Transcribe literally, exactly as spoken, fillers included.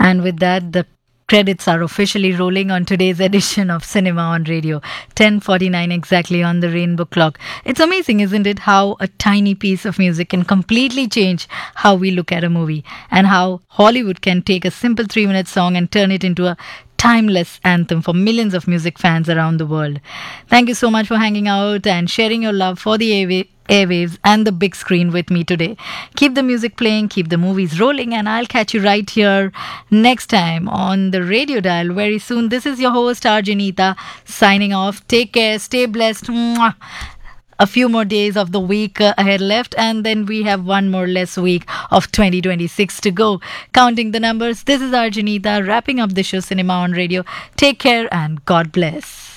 And with that, the credits are officially rolling on today's edition of Cinema on Radio. ten forty-nine exactly on the Rainbow Clock. It's amazing, isn't it, how a tiny piece of music can completely change how we look at a movie, and how Hollywood can take a simple three-minute song and turn it into a timeless anthem for millions of music fans around the world. Thank you so much for hanging out and sharing your love for the airwa- airwaves and the big screen with me today. Keep the music playing, keep the movies rolling, and I'll catch you right here next time on the radio dial very soon. This is your host, Arjanita, signing off. Take care, stay blessed. Mwah. A few more days of the week uh, ahead left, and then we have one more less week of twenty twenty-six to go. Counting the numbers, this is Arjanita wrapping up the show Cinema on Radio. Take care and God bless.